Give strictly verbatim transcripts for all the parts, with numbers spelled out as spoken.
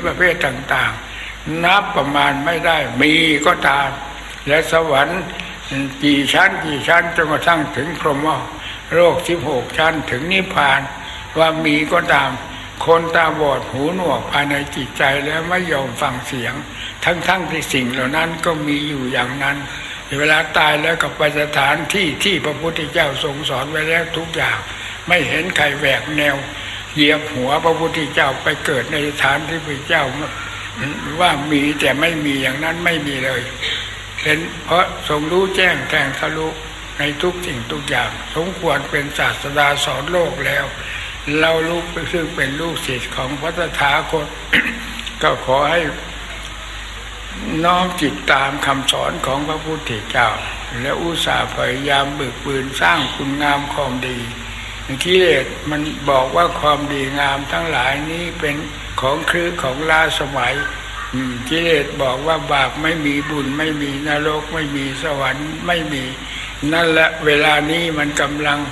ประเภทต่างๆนับประมาณไม่ได้มีก็ตามและสวรรค์กี่ชั้นกี่ชั้นจนกระทั่งถึงพรหมโลกสิบหกชั้นถึงนิพพานว่ามีก็ตามคนตาบอดหูหนวกภายในจิตใจแล้วไม่ยอมฟังเสียงทั้งๆที่สิ่งเหล่านั้นก็มีอยู่อย่างนั้นเวลาตายแล้วก็ไปสถานที่ที่พระพุทธเจ้าทรงสอนไว้แล้วทุกอย่างไม่เห็นใครแหวกแนวเหยียบหัวพระพุทธเจ้าไปเกิดในสถานที่พระเจ้าว่ามีแต่ไม่มีอย่างนั้นไม่มีเลยเป็นเพราะทรงรู้แจ้งแทงทะลุในทุกสิ่งทุกอย่างสมควรเป็นศาสดาสอนโลกแล้วเราลูกซึ่งเป็นลูกศิษย์ของพระตถาคต ก็ขอให้น้อมจิตตามคำสอนของพระพุทธเจ้าและอุตส่าห์พยายามบึกบืนสร้างคุณงามความดีกิเลสมันบอกว่าความดีงามทั้งหลายนี้เป็นของคลือของล้าสมัยกิเลสบอกว่าบาปไม่มีบุญไม่มีนรกไม่มีสวรรค์ไม่มีนั่นแหละเวลานี้มันกำลัง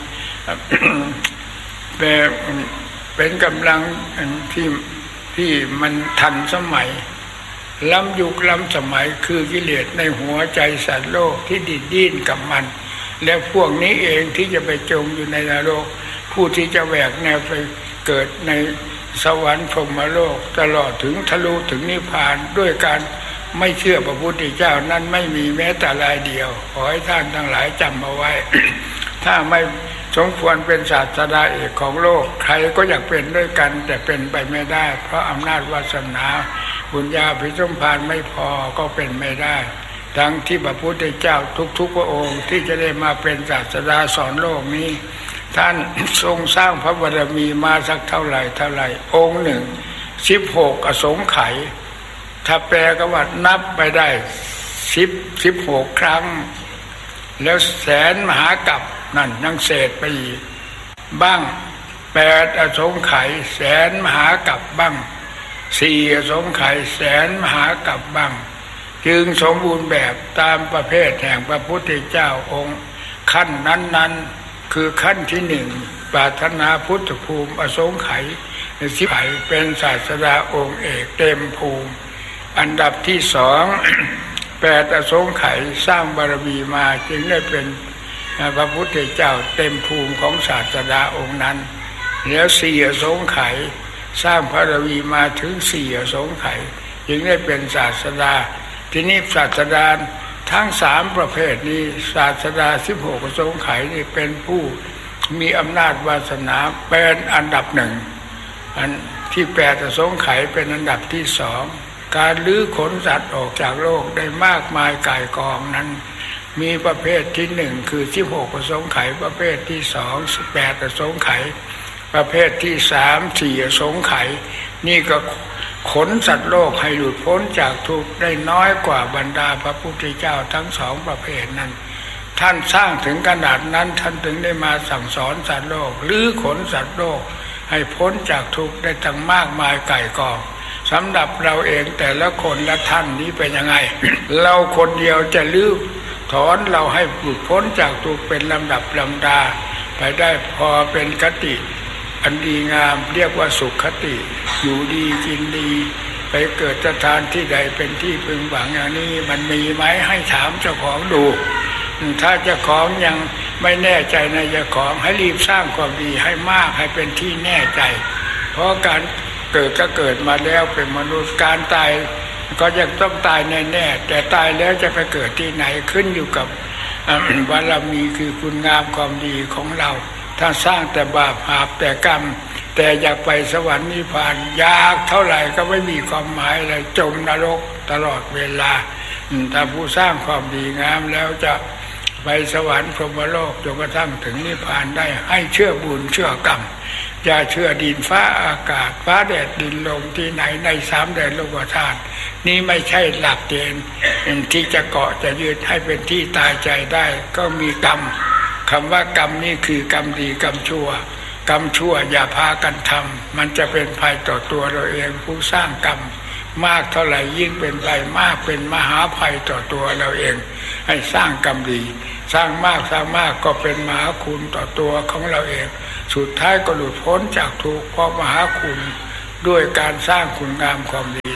เป็นกำลังที่ที่มันทันสมัยล้ำยุคล้ำสมัยคือกิเลสในหัวใจสัตว์โลกที่ดิ้นดิ้นกับมันแล้วพวกนี้เองที่จะไปจมอยู่ในนรกผู้ที่จะแหวกแนวไปเกิดในสวรรค์พรหมโลกตลอดถึงทะลุถึงนิพพานด้วยการไม่เชื่อพระพุทธเจ้านั้นไม่มีแม้แต่รายเดียวขอให้ท่านทั้งหลายจำเอาไว้ ถ้าไม่สมควรเป็นศาสดาเอกของโลกใครก็อยากเป็นด้วยกันแต่เป็นไปไม่ได้เพราะอำนาจวาสนาบุญญาภิสมภารไม่พอก็เป็นไม่ได้ดังที่พระพุทธเจ้าทุกๆพระองค์ที่จะได้มาเป็นศาสดาสอนโลกนี้ท่านทรงสร้างพระบารมีมาสักเท่าไหร่เท่าไหร่องค์หนึ่งสิบหกอสงไขยถ้าแปลก็ว่านับไปได้สิบสิบหกครั้งแล้วแสนมหากัปนั่นยังเศษไปอีกบ้างแปดอสงไขยแสนมหากัปบ้างสี่อสงไขยแสนมหากัปบ้างจึงสมบูรณ์แบบตามประเภทแห่งพระพุทธเจ้าองค์ขั้นนั้นๆคือขั้นที่หนึ่งปรารถนาพุทธภูมิอสงไขยสิบไขเป็นศาสดาองค์เอกเต็มภูมิอันดับที่สอง แปดอสงไขยสร้างบารมีมาจึงได้เป็นพระพุทธเจ้าเต็มภูมิของศาสดาองค์นั้นแล้วสี่อสงไขยสร้างบารมีมาถึงสี่อสงไขยจึงได้เป็นศาสดาทีนี้ศาสดาทั้งสามประเภทนี้ศาสดาสิบหกอสงไขยนี่เป็นผู้มีอำนาจวาสนาเป็นอันดับหนึ่งอันที่แปดอสงไขยเป็นอันดับที่สองการลื้อขนสัตว์ออกจากโลกได้มากมายก่ายกองนั้นมีประเภทที่หนึ่งคือสิบหกอสงไขยประเภทที่สองสิบแปดอสงไขยประเภทที่สามสี่อสงไขยนี่ก็ขนสัตว์โลกให้หลุดพ้นจากทุกข์ได้น้อยกว่าบรรดาพระพุทธเจ้าทั้งสองประเภทนั้นท่านสร้างถึงขนาดนั้นท่านถึงได้มาสั่งสอนสัตว์โลกลื้อขนสัตว์โลกให้พ้นจากทุกข์ได้ทั้งมากมายก่ายกองสำหรับเราเองแต่ละคนละท่านนี้เป็นยังไง เราคนเดียวจะลื้อถอนเราให้หลุดพ้นจากทุกข์เป็นลำดับลำดาไปได้พอเป็นคติอันดีงามเรียกว่าสุขคติอยู่ดีกินดีไปเกิดสถานที่ใดเป็นที่พึงหวังอย่างนี้มันมีไหมให้ถามเจ้าของดูถ้าเจ้าของยังไม่แน่ใจในเจ้าของให้รีบสร้างความดีให้มากให้เป็นที่แน่ใจเพราะการเกิดก็เกิดมาแล้วเป็นมนุษย์การตายก็ยังต้องตายแน่ๆแต่ตายแล้วจะไปเกิดที่ไหนขึ้นอยู่กับบารมีคือคุณงามความดีของเราถ้าสร้างแต่บาปหาบแต่กรรมแต่อยากไปสวรรค์นิพพานยากเท่าไหร่ก็ไม่มีความหมายอะไรจมนรกตลอดเวลาถ้าผู้สร้างความดีงามแล้วจะไปสวรรค์พรหมโลกจนกระทั่งถึงนิพพานได้ให้เชื่อบุญเชื่อกรรมอย่าเชื่อดินฟ้าอากาศฟ้าแดดดินลมที่ไหนในสามแดนโลกธาตุนี่ไม่ใช่หลักเกณฑ์ที่จะเกาะจะยืดให้เป็นที่ตายใจได้ก็มีกรรมคำว่ากรรมนี่คือกรรมดีกรรมชั่วกรรมชั่วอย่าพากันทำมันจะเป็นภัยต่อตัวเราเองผู้สร้างกรรมมากเท่าไหร่ยิ่งเป็นภัยมากเป็นมหาภัยต่อตัวเราเองให้สร้างกรรมดีสร้างมากสร้างมากก็เป็นมหาคุณต่อตัวของเราเองสุดท้ายก็หลุดพ้นจากทุกข์เพราะมหาคุณด้วยการสร้างคุณงามความดี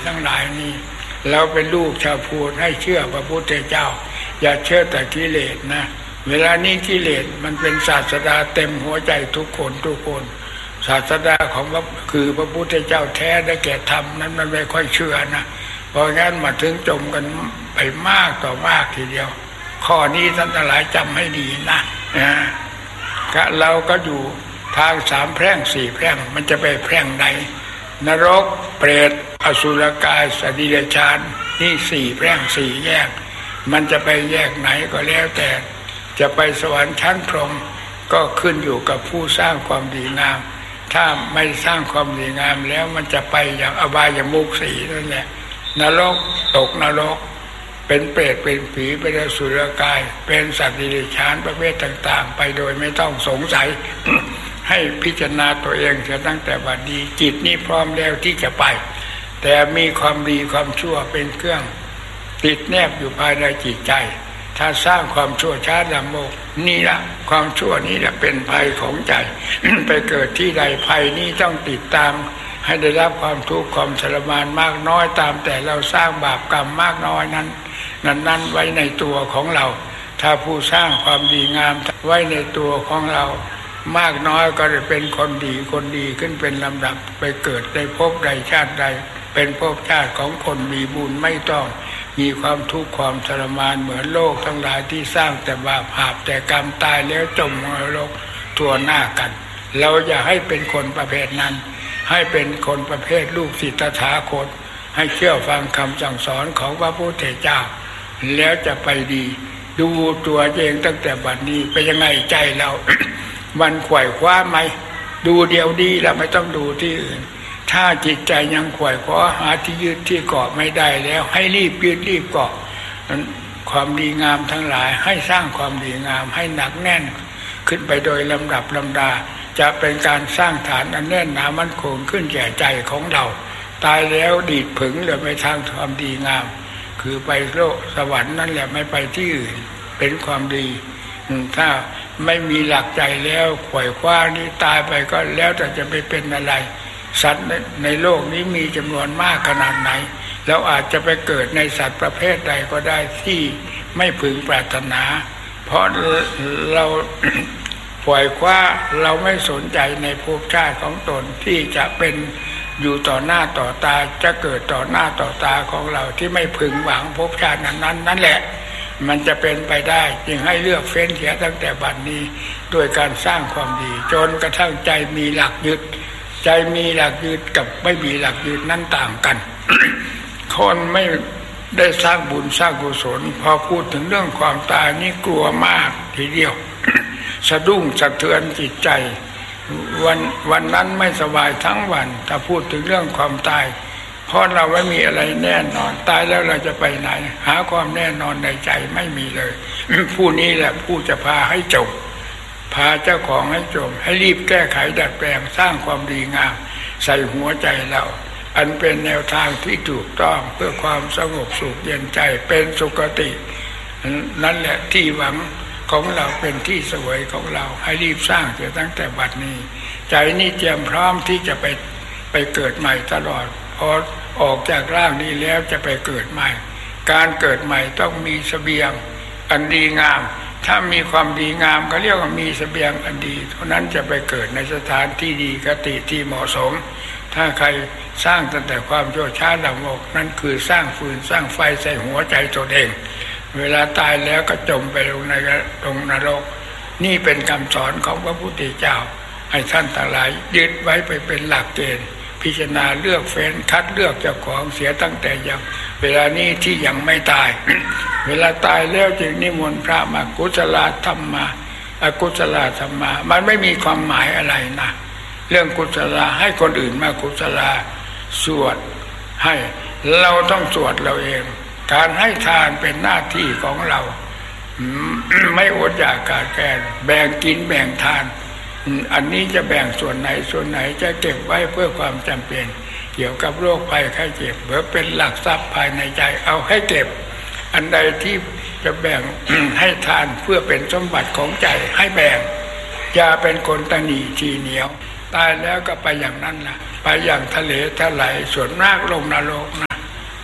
ทั้งหลายนี้เราเป็นลูกชาวพุทธให้เชื่อพระพุทธเจ้าอย่าเชื่อแต่กิเลสนะเวลานี้กิเลสมันเป็นศาสดาเต็มหัวใจทุกคนทุกคนศาสดาของพระคือพระพุทธเจ้าแท้ได้แก่ธรรมนั้นมันไม่ค่อยเชื่อนะเพราะงั้นมาถึงจมกันไปมากต่อมากทีเดียวข้อนี้ท่านทั้งหลายจำให้ดีนะนะเราก็อยู่ทางสามแพร่งสี่แพร่งมันจะไปแพร่งไหนนรกเปรตอสุรกายสัตว์เดรัจฉานนี่สี่แพร่งสี่แยกมันจะไปแยกไหนก็แล้วแต่จะไปสวรรค์ชั้นพรหมก็ขึ้นอยู่กับผู้สร้างความดีงามถ้าไม่สร้างความดีงามแล้วมันจะไปอย่างอบายมุขสี่นั่นแหละนรกตกนรกเป็นเปรตเป็นผีเป็นอสุรกายเป็นสัตว์เดรัจฉานประเภทต่างๆไปโดยไม่ต้องสงสัย ให้พิจารณาตัวเองเสียตั้งแต่บัดนี้จิตนี้พร้อมแล้วที่จะไปแต่มีความดีความชั่วเป็นเครื่องติดแนบอยู่ภายในจิตใจถ้าสร้างความชั่วช้าละโมกนี่ละความชั่วนี้แหละเป็นภัยของใจ ไปเกิดที่ใดภัยนี้ต้องติดตามให้ได้รับความทุกข์ความทรมานมากน้อยตามแต่เราสร้างบาปกรรมมากน้อยนั้นนั้นนั้นไว้ในตัวของเราถ้าผู้สร้างความดีงามไว้ในตัวของเรามากน้อยก็จะเป็นคนดีคนดีขึ้นเป็นลำดับไปเกิดในภพใดชาติใดเป็นภพชาติของคนมีบุญไม่ต้องมีความทุกข์ความทรมานเหมือนโลกทั้งหลายที่สร้างแต่บาปหาบแต่กรรมตายแล้วจมนรกทั่วหน้ากันเราอย่าให้เป็นคนประเภทนั้นให้เป็นคนประเภทลูกศิษย์ตถาคตให้เชื่อฟังคำสั่งสอนของพระพุทธเจ้าแล้วจะไปดีดูตัวเองตั้งแต่บัดนี้เป็นยังไงใจเรา มันขวายคว้าไหมดูเดียวดีแล้วไม่ต้องดูที่อื่นถ้าจิตใจยังขวายคว้าหาที่ยึดที่เกาะไม่ได้แล้วให้รีบยึดรีบเกาะความดีงามทั้งหลายให้สร้างความดีงามให้หนักแน่นขึ้นไปโดยลำดับลำดาจะเป็นการสร้างฐานอันแน่นหนามั่นคงขึ้นแก่ใจของเราตายแล้วดีดผึ่งเลยไปทางความดีงามคือไปโลกสวรรค์นั่นแหละไม่ไปที่อื่นเป็นความดีถ้าไม่มีหลักใจแล้วขวายคว้านี่ตายไปก็แล้วแต่จะไปเป็นอะไรสัตว์ในโลกนี้มีจำนวนมากขนาดไหนแล้วอาจจะไปเกิดในสัตว์ประเภทใดก็ได้ที่ไม่พึงปรารถนาเพราะเรา ขวายคว้าเราไม่สนใจในภพชาติของตนที่จะเป็นอยู่ต่อหน้าต่อตาจะเกิดต่อหน้าต่อตาของเราที่ไม่พึงหวังภพชาตินั้นนั้นนั่นแหละมันจะเป็นไปได้จึงให้เลือกเฟ้นเสียตั้งแต่บัดนี้โดยการสร้างความดีจนกระทั่งใจมีหลักยึดใจมีหลักยึดกับไม่มีหลักยึดนั้นต่างกัน คนไม่ได้สร้างบุญสร้างกุศลพอพูดถึงเรื่องความตายนี่กลัวมากทีเดียว สะดุ้งสะเทือนจิตใจวันวันนั้นไม่สบายทั้งวันถ้าพูดถึงเรื่องความตายเพราะเราไม่มีอะไรแน่นอนตายแล้วเราจะไปไหนหาความแน่นอนในใจไม่มีเลย ผู้นี้แหละผู้จะพาให้จบพาเจ้าของให้จบให้รีบแก้ไขดัดแปลงสร้างความดีงามใส่หัวใจเราอันเป็นแนวทางที่ถูกต้องเพื่อความสงบสุขเย็นใจเป็นสุคตินั่นแหละที่หวังของเราเป็นที่สวยของเราให้รีบสร้างเสียตั้งแต่บัดนี้ใจนี้เตรียมพร้อมที่จะไปไปเกิดใหม่ตลอดพอออกจากร่างนี้แล้วจะไปเกิดใหม่การเกิดใหม่ต้องมีเสบียงอันดีงามถ้ามีความดีงามก็เรียกว่ามีเสบียงอันดีเท่านั้นจะไปเกิดในสถานที่ดีคติที่เหมาะสมถ้าใครสร้างตั้งแต่ความชั่วช้าดำอกนั่นคือสร้างฟืนสร้างไฟใส่หัวใจตัวเองเวลาตายแล้วก็จมไปลงในลงนรกนี่เป็นคำสอนของพระพุทธเจ้าให้ท่านทั้งหลายยึดไว้ไปเป็นหลักเกณฑ์พิจารณาเลือกเฟ้นคัดเลือกเจ้าของเสียตั้งแต่ยังเวลานี้ที่ยังไม่ตาย เวลาตายแล้วจึงนิมนต์พระมากุศลธรรมมาอกุศลธรรมมามันไม่มีความหมายอะไรนะเรื่องกุศลให้คนอื่นมากุศลสวดให้เราต้องสวดเราเองการให้ทานเป็นหน้าที่ของเรา ไม่อดอยากขาดแคลนแบ่งกินแบ่งทานอันนี้จะแบ่งส่วนไหนส่วนไหนจะเก็บไว้เพื่อความจำเป็นเกี่ยวกับโรคภัยไข้เจ็บเพื่อเป็นหลักทรัพย์ภายในใจเอาให้เก็บอันใดที่จะแบ่ง ให้ทานเพื่อเป็นสมบัติของใจให้แบ่งอย่าเป็นคนตนีทีเหนียวตายแล้วก็ไปอย่างนั้นล่ะไปอย่างทะเลทลายส่วนมากลงนรกนะ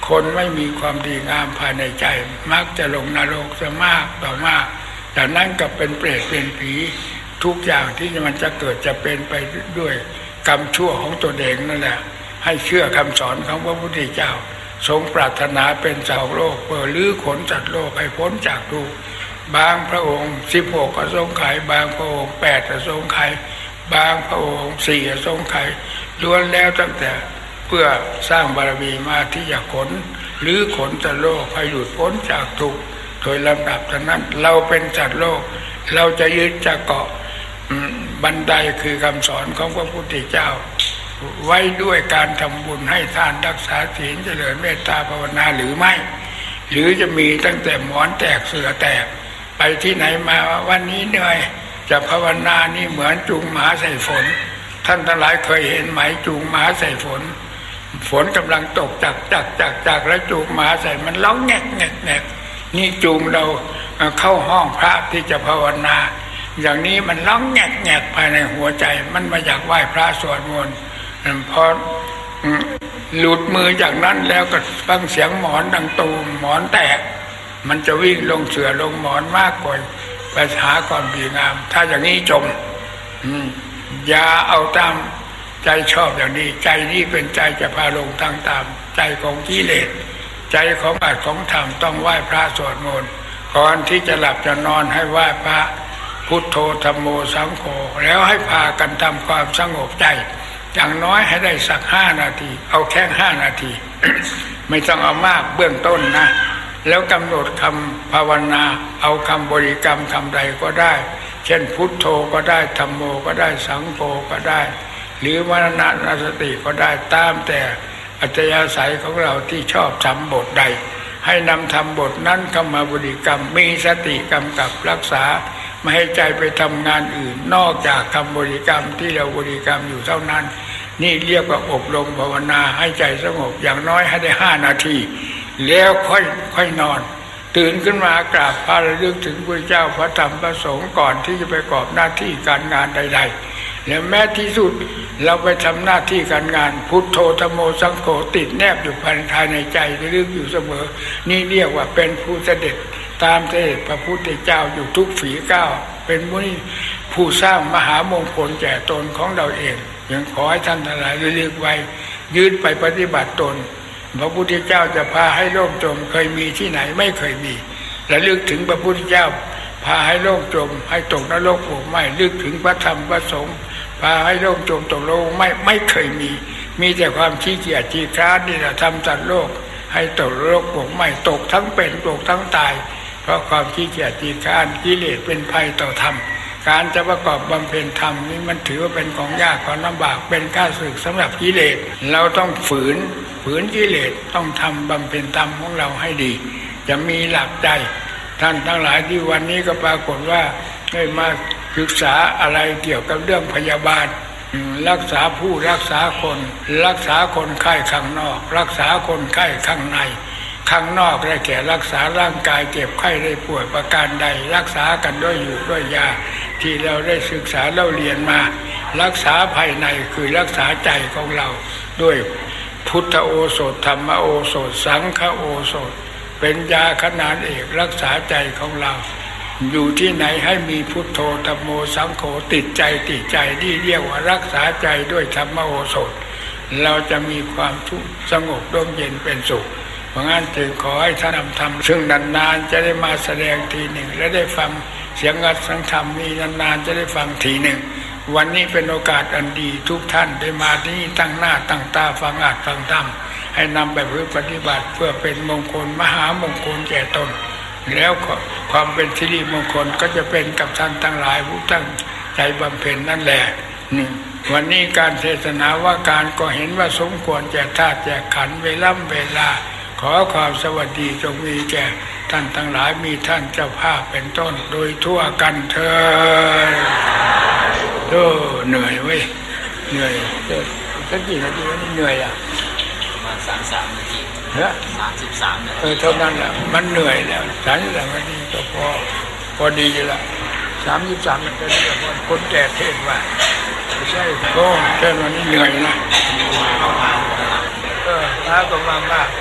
คนไม่มีความดีงามภายในใจมักจะลงนรกจะมากต่อมากจากนั้นก็เป็นเปรตเป็นผีทุกอย่างที่มันจะเกิดจะเป็นไปด้วยกรรมชั่วของตัวเองนั่นแหละให้เชื่อคำสอนของพระพุทธเจ้าทรงปรารถนาเป็นสาวโลกเพื่อลื้อขนจัดโลกให้พ้นจากทุกข์บางพระองค์สิบหกอสงไขยบางพระองค์แปดอสงไขยบางพระองค์สี่อสงไขยล้วนแล้วตั้งแต่เพื่อสร้างบารมีมาที่จะขนหรือขนจัดโลกให้หลุดพ้นจากทุกข์โดยลำดับฉะนั้นเราเป็นจัดโลกเราจะยึดจะเกาะบันไดคือคำสอนของพระพุทธเจ้าไว้ด้วยการทำบุญให้ทานรักษาศีลเจริญเมตตาภาวนาหรือไม่หรือจะมีตั้งแต่หมอนแตกเสือแตกไปที่ไหนมาวันนี้เหนื่อยจะภาวนานี่เหมือนจูงหมาใส่ฝนท่านทั้งหลายเคยเห็นไหมจูงหมาใส่ฝนฝนกำลังตกจากจากจากจากแล้วจูงหมาใส่มันร้องแงกแงกแงกนี่จูงเราเข้าห้องพระที่จะภาวนาอย่างนี้มันร้องแงกแงกภายในหัวใจมันมาอยากไหว้พระสวดมนต์พอหลุดมือจากนั้นแล้วก็ฟังเสียงหมอนดังตูมหมอนแตกมันจะวิ่งลงเสื่อลงหมอนมากกว่าไปหาความดีงามถ้าอย่างนี้จมอย่าเอาตามใจชอบอย่างนี้ใจนี้เป็นใจจะพาลงทางตามใจของกิเลสใจของอัตของธรรมต้องไหว้พระสวดมนต์ก่อนที่จะหลับจะนอนให้ไหว้พระพุทโธธัมโมสังโฆแล้วให้พากันทำความสงบใจอย่างน้อยให้ได้สักห้านาทีเอาแค่ห้านาที ไม่ต้องเอามากเบื้องต้นนะแล้วกำหนดคำภาวนาเอาคำบริกรรมคำใดก็ได้เช่นพุทโธก็ได้ธัมโมก็ได้สังโฆก็ได้หรือมรณะสติก็ได้ตามแต่อัธยาศัยของเราที่ชอบทำบทใดให้นำทำบทนั้นเข้ามาบริกรรมมีสติกำกับรักษาไม่ให้ใจไปทำงานอื่นนอกจากคำบริกรรมที่เราบริกรรมอยู่เท่านั้นนี่เรียกว่าอบรมภาวนาให้ใจสงบอย่างน้อยให้ได้ห้านาทีแล้วค่อยค่อยนอนตื่นขึ้นมากราบพระระลึกถึงพระเจ้าพระธรรมพระสงฆ์ก่อนที่จะไปประกอบหน้าที่การงานใดๆและแม้ที่สุดเราไปทำหน้าที่การงานพุทโธธัมโมสังโฆติดแนบอยู่ภายในใจระลึกอยู่เสมอนี่เรียกว่าเป็นผู้เสด็จตามเสด็จพระพุทธเจ้าอยู่ทุกฝีก้าวเป็นผู้สร้างมหามงคลแก่ตนของเราเองยังขอให้ท่านทั้งหลายระลึกไว้ยืดไปปฏิบัติตนพระพุทธเจ้าจะพาให้โลกจมเคยมีที่ไหนไม่เคยมีระลึกถึงพระพุทธเจ้าพาให้โลกจมให้ตกนรกโผไม่ลึกถึงพระธรรมพระสงฆ์พาให้โลกจมตกโลกไม่ไม่เคยมีมีแต่ความขี้เกียจขี้คร้านนี่แหละทำจัดโลกให้ตกโลกโผไม่ตกทั้งเป็นตกทั้งตายเพราะความขี้เกียจขี้คร้านกิเลสเป็นภัยต่อธรรมการจะประกอบบำเพ็ญธรรมนี่มันถือว่าเป็นของยากของลำบากเป็นข้าศึกสำหรับกิเลสเราต้องฝืนฝืนกิเลสต้องทำบำเพ็ญธรรมของเราให้ดีจะมีหลักใจท่านทั้งหลายที่วันนี้ก็ปรากฏว่าได้มาศึกษาอะไรเกี่ยวกับเรื่องพยาบาลรักษาผู้รักษาคนรักษาคนไข้ข้างนอกรักษาคนไข้ข้างในข้างนอกได้แก่รักษาร่างกายเจ็บไข้ได้ป่วยประการใดรักษากันด้วยอยู่ด้วยยาที่เราได้ศึกษาเราเรียนมารักษาภายในคือรักษาใจของเราด้วยพุทธโอสถธรรมโอสถสังฆโอสถเป็นยาขนานเอกรักษาใจของเราอยู่ที่ไหนให้มีพุทโธธัมโมสังโฆติดใจติดใจที่เรียกว่ารักษาใจด้วยธรรมโอสถเราจะมีความทุกข์สงบร่มเย็นเป็นสุขเพราะงั้นจึงขอให้ท่านนำธรรมซึ่งนานๆจะได้มาแสดงทีหนึ่งและได้ฟังเสียงอัดสังธรรมมีนานๆจะได้ฟังทีหนึ่งวันนี้เป็นโอกาสอันดีทุกท่านได้มาที่นี่ตั้งหน้าตั้งตาฟังอัดฟังธรรมให้นำไปปฏิบัติเพื่อเป็นมงคลมหามงคลแก่ตนแล้วความเป็นสิริมงคลก็จะเป็นกับท่านทั้งหลายผู้ตั้งใจบำเพ็ญนั่นแหละนี่วันนี้การเทศนาว่าการก็เห็นว่าสมควรแก่ธาตุแก่ขันธ์เวลาเวลาขอความสวัสดีจงมีแก่ท่านทั้งหลายมีท่านเจ้าภาพเป็นต้นโดยทั่วกันเถิดโอ้เหนื่อยเว้ยเหนื่อยเออสักกี่นาทีนี่เหนื่อยอ่ะประมาณสามสามนาทีเฮ้ยสามสิบสามนาทีเออเท่านั้นแหละมันเหนื่อยแล้วสามสิบสามนาทีก็พอพอดีละสามสิบสามนาทีก็พอคนแก่เทศว่าไม่ใช่โอ้เทศวันนี้เหนื่อยนะเออถ้าก็มามาก